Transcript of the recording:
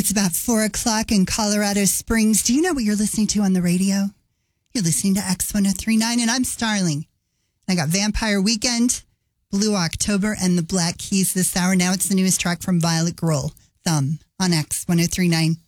It's about 4 o'clock in Colorado Springs. Do you know what you're listening to on the radio? You're listening to X1039, and I'm Starling. I got Vampire Weekend, Blue October, and the Black Keys this hour. Now it's the newest track from Violet Grohl, Thumb, on X1039.